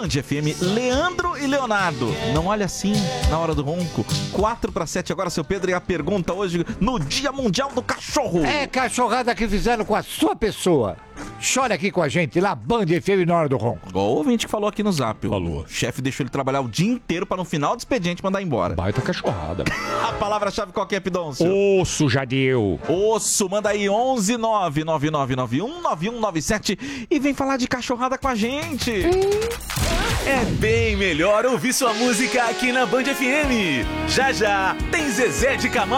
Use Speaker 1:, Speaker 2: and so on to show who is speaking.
Speaker 1: Band FM, Leandro e Leonardo. Não olha assim na hora do ronco. 4:07 agora, seu Pedro, e a pergunta hoje no Dia Mundial do Cachorro.
Speaker 2: É cachorrada que fizeram com a sua pessoa. Chore aqui com a gente lá, Band FM na hora do ronco.
Speaker 1: Igual o ouvinte que falou aqui no Zap.
Speaker 3: Falou.
Speaker 1: O chefe deixou ele trabalhar o dia inteiro pra no final do expediente mandar embora.
Speaker 3: Baita cachorrada.
Speaker 1: A palavra-chave qual que é, Pidoncio?
Speaker 3: Osso, Jadeu.
Speaker 1: Osso, manda aí 11999919197 e vem falar de cachorrada com a gente.
Speaker 4: É bem melhor ouvir sua música aqui na Band FM. Já já tem Zezé de Camargo.